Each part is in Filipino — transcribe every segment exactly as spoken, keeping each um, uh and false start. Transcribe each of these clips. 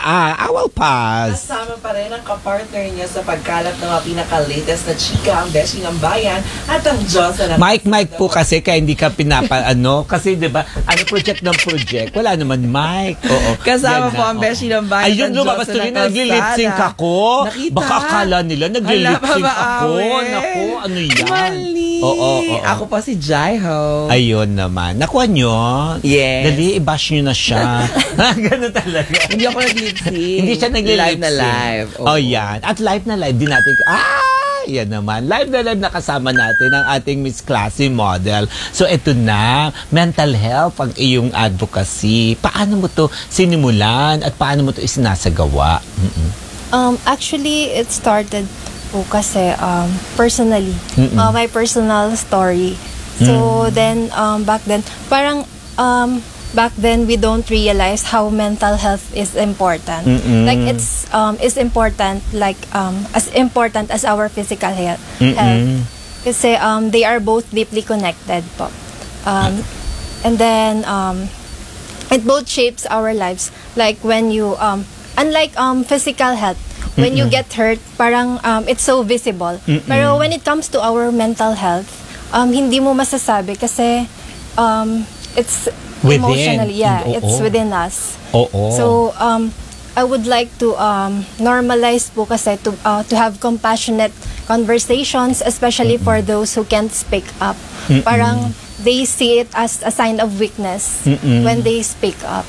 Ah, I will pass. Kasama pa rin ang kapartner niya sa pagkalat ng mga pinaka-latest na chika, ang Beshi ng Bayan, at ang Diyos na... Mike, Mike po kasi, kaya hindi ka pinapa, ano, kasi di ba, ano project ng project? Wala naman, Mike. Oo. Kasama Yan po na, ang oo. Beshi ng Bayan. Ayun, lumabas tuloy na nagli-lip-sync ako. Nakita? Baka akala nila nagli-lip-sync ako. awit. Naku, ano yan? Mali. Oo, oo, oo. Ako pa si Jaiho. Ayun naman. Nakuha nyo? Yes. Dali, i-bash nyo na siya. Ganun talaga. Hindi ako nag-lip-sync. Hindi siya nagli-lip-sync. Live na live. Oh, yan. At live na live din natin. Ah! Yan naman. Live na live na kasama natin ang ating Miss Classy model. So, eto na. Mental health ang iyong advocacy. Paano mo to sinimulan at paano mo to isinasagawa? Mm-mm. Um, actually, it started po kasi um, personally. Uh, my personal story. So, Mm. then, um, back then, parang, um, back then, we don't realize how mental health is important. Mm-mm. Like, it's, um, is important, like, um, as important as our physical health. Mm-mm. health. Kasi, um, they are both deeply connected po. Um, and then, um, it both shapes our lives. Like, when you, um, unlike um, physical health, when you get hurt, parang um, it's so visible. Mm-mm. Pero when it comes to our mental health, um, hindi mo masasabi kasi um, it's Within. emotionally, yeah, Oo. it's within us. Oo. So, um, I would like to um, normalize po kasi to, uh, to have compassionate conversations, especially Mm-mm. for those who can't speak up. Mm-mm. Parang they see it as a sign of weakness Mm-mm. when they speak up.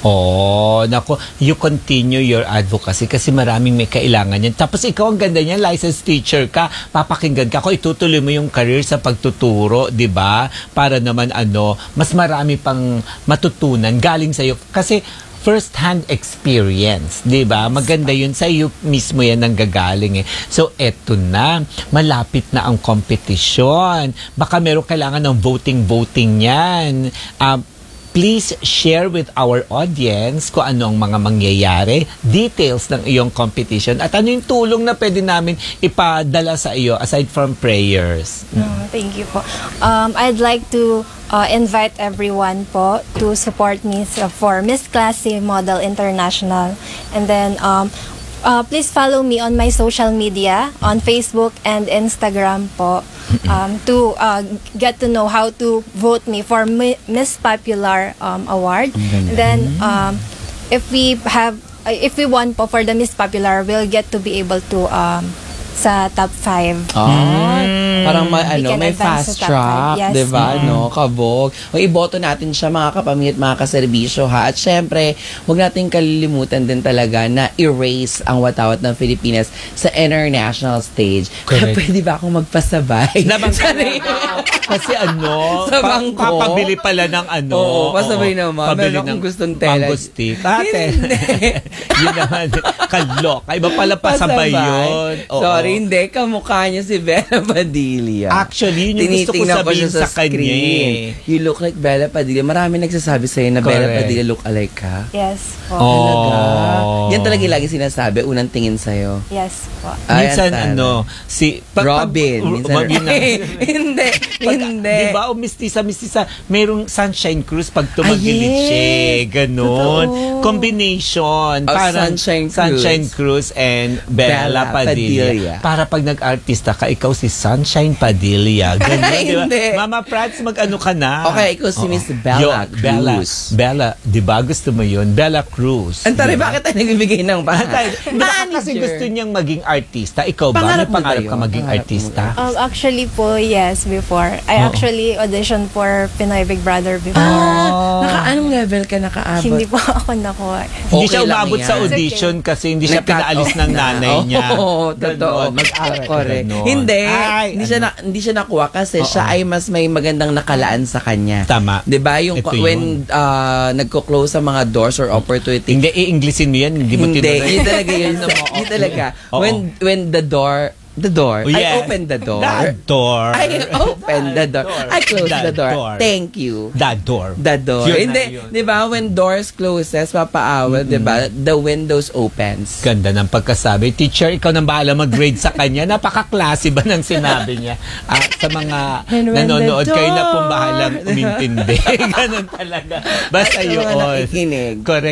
Oh, nako, you continue your advocacy kasi maraming may kailangan yan. Tapos ikaw ang ganda niyan, licensed teacher ka, papakinggan ka, kung itutuloy mo yung career sa pagtuturo, di ba? Para naman ano, mas marami pang matutunan galing sa iyo. Kasi first-hand experience, di ba? Maganda yun sa iyo mismo yan ang gagaling eh. So, eto na. Malapit na ang kompetisyon. Baka meron kailangan ng voting-voting yan. Um, please share with our audience kung ano ang mga mangyayari, details ng iyong competition, at ano yung tulong na pwede namin ipadala sa iyo aside from prayers. Oh, thank you po. Um, I'd like to uh, invite everyone po to support me sa- for Miss Classy Model International. And then, um, uh, please follow me on my social media, on Facebook and Instagram po, um, to uh, get to know how to vote me for Mi- Miss Popular um, Award. And then, um, if we have, uh, if we won po for the Miss Popular, we'll get to be able to um, sa top five. Ah, parang may, We ano, can may advance fast sa top track, five. Yes. di ba? Mm. No, kabog. O, iboto natin siya, mga kapamilya at mga kaserbisyo, ha? At syempre, huwag natin kalilimutan din talaga na erase ang watawat ng Pilipinas sa international stage. Kaya Correct. pwede ba akong magpasabay? Labang Sorry. Kasi ano, Sa pa- bangko? papabili pala ng ano. Oo, pasabay naman. Pabili Meron akong ng gustong tela. Pangustik. Ate. Hindi. Yun naman. Kalok. Iba pala pasabay yun. Oo. Sorry, hindi. Kamukha niya si Bella Padilla. Actually, yun yung gusto ko Tinitingnan ko sabihin siya sa kanya screen. eh. You look like Bella Padilla. Marami nagsasabi sa'yo na Bella Correct. Padilla look alike ka. Yes po. Oh. Talaga. Yan talaga yung lagi sinasabi. Unang tingin sa'yo. Yes po. Ayan, Minsan sana. ano, si... pag- Robin. pag- Minsan, wag yun na. hindi. Pag, hindi. Di ba? O mistisa, mistisa. Merong Sunshine Cruise pag tumagilid Ah, yes. siya. eh. Ganon. Totoo. Combination. Of Parang Sunshine Cruise. Sunshine Cruise and Bella, Bella Padilla. Padilla. Para pag nag-artista ka, ikaw si Sunshine Padilla. Ganon, di ba? Hindi. Mama Prats, mag-ano ka na. Okay, ikaw si Oo. Miss Bella Yo, Bella, Cruz. Bella, di ba? Gusto mo yun? Bella Cruz. Antari, Di ba? bakit tayo nagbibigay ng bahay? Antay, baka kasi gusto niyang maging artista. Ikaw ba? Pangarap May mo ba pangarap yun? ka maging Pangarap mo artista? Um, actually po, yes, before. I Oo. actually auditioned for Pinoy Big Brother before. Ah, naka anong level ka nakaabot? Hindi po ako nakuha. Hindi Okay siya lang umabot yan. sa audition kasi hindi siya Nag-cut pinaalis off ng na. nanay niya. Oo, totoo. Ganon, mag-aral. Correct. Ganon. Hindi. Ay, hindi ano. siya na, hindi siya nakuha kasi Oo. siya ay mas may magandang nakalaan sa kanya. Tama. 'Di ba yung Ito when uh, nagko-close sa mga doors or opportunity. Hindi, i-Englishin mo yan. Hindi mo Hindi, tinuloy. yun talaga yun. Ano mo, Yun talaga. Oo. When when the door The door. Oh, I yes. opened the door. That door. I opened the door. I closed That the door. door. Thank you. That door. The door. Yun na Hindi, yun. 'di ba, when doors closes, papaawal, 'di ba? The windows opens. Ganda ng pagkasabi. Teacher, ikaw nang bahala mag-grade sa kanya. Napaka-klase ba ng sinabi niya? Ah, sa mga And when nanonood, the kayo na pong door- bahalang umintindi. Ganon talaga. Basta At sa mga yun. nakikinig. Correct.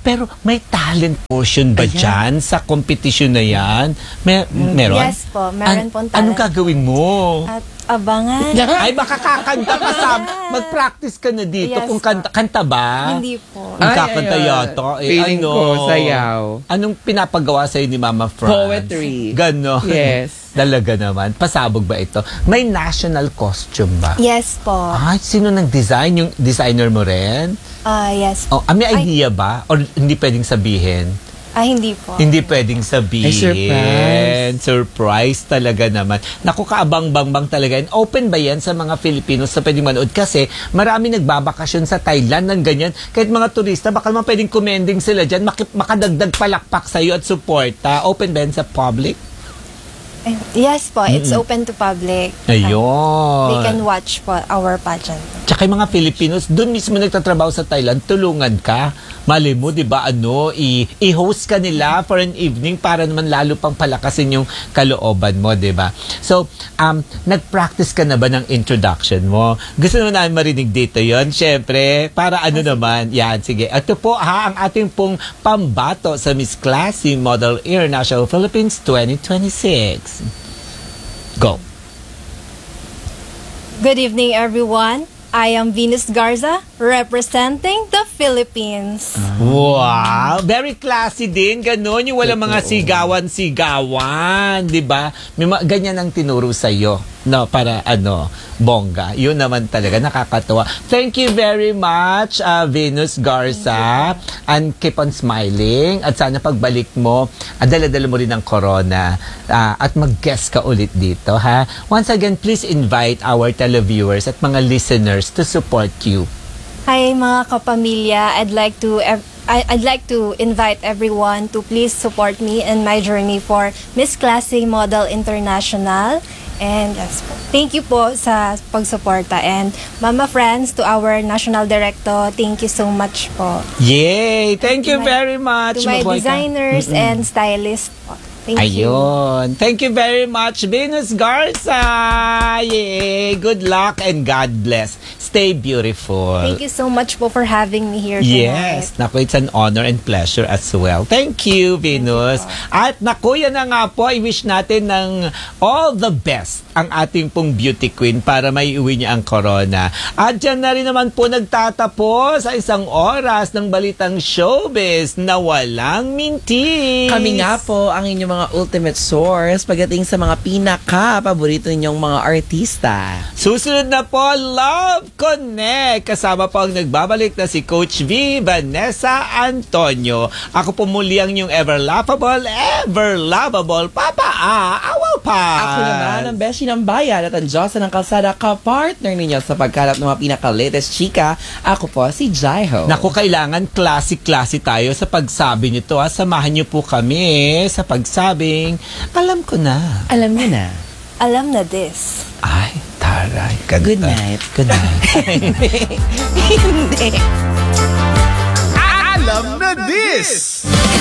Pero may talent portion ba Ayan. dyan sa competition na yan? May, meron? Yes po, meron An- pong talent. Anong gagawin mo? At abangan. Ay, baka kakanta pa sa... Mag-practice ka na dito. Yes Kung kanta, kanta ba? Hindi po. Ang Ay, kakanta ayun. yata. Eh, Feeling ano? ko, sayaw. Anong pinapagawa sa'yo ni Mama Franz? Poetry. Ganon. Yes. Talaga naman. Pasabog ba ito? May national costume ba? Yes po. Ay, sino nag-design? Yung designer mo rin? Ah, yes. Oh, ah, may idea ba? Or hindi pwedeng sabihin? Ah, hindi po. Hindi pwedeng sabihin. Ay, surprise. Surprise talaga naman. Naku, kaabang-bang-bang talaga. And open ba yan sa mga Filipinos sa pwedeng manood? Kasi marami nagbabakasyon sa Thailand ng ganyan. Kahit mga turista, baka naman pwedeng commending sila dyan, makip, makadagdag palakpak sa'yo at suporta. Open ba yan sa public? Eh, Yes po, it's open to public. Ayun. They can watch po our pageant. Tsaka yung mga Filipinos, doon mismo nagtatrabaho sa Thailand, tulungan ka. Mali mo, di ba, ano, i- i-host ka nila for an evening para naman lalo pang palakasin yung kalooban mo, di ba? So, um, nag-practice ka na ba ng introduction mo? Gusto naman namin marinig dito yon. Siyempre, para ano naman, yan, sige. Ito po ha, ang ating pong pambato sa Miss Classy Model International Philippines twenty twenty-six. Go. Good evening, everyone. I am Venus Garza, representing the Philippines. Wow! Very classy din. Ganon. Yung walang mga sigawan-sigawan. Di ba? May mga, ganyan ang tinuro sa'yo. No, para ano, bongga. Yun naman talaga. Nakakatawa. Thank you very much, uh, Venus Garza. And keep on smiling. At sana pagbalik mo, uh, dala-dala mo rin ang corona. Uh, at mag-guest ka ulit dito, ha? Once again, please invite our televiewers at mga listeners to support you. Hi, mga kapamilya. I'd like to ev- I- I'd like to invite everyone to please support me in my journey for Miss Classy Model International. And yes po. Thank you po sa pagsuporta. And Mama Friends, to our National Director, thank you so much po. Yay! Thank you To my- very much. To my Mabuhay ka. designers and stylists po. Thank you. Ayun. Thank you very much, Venus Garza. Yay! Good luck and God bless. Stay beautiful. Thank you so much po for having me here Yes. tonight. Naku, it's an honor and pleasure as well. Thank you, Venus. At naku, yan na nga po. I-wish natin ng all the best ang ating pong beauty queen para may uwi niya ang corona. At dyan na rin naman po nagtatapos sa isang oras ng Balitang Showbiz na walang mintis. Kami nga po ang inyong mga ultimate source pagdating sa mga pinaka-paborito ninyong mga artista. Susunod na po, Love Connect. Kasama po ang nagbabalik na si Coach V, Vanessa Antonio. Ako po muli ang inyong ever laughable, ever lovable, Papa A. Awal pa. Ako naman ang beshi ng bayan at ang Diyosa ng kalsada ka-partner ninyo sa pagkalap ng mga pinaka-latest chika. Ako po si Jaiho. Naku, kailangan classy-classy tayo sa pagsabi nito. Ha? Samahan niyo po kami sa pagsabing, alam ko na. Alam mo na. Alam na this. Ay, taray. Ganda. Good night. Good night. Hindi. Alam na this!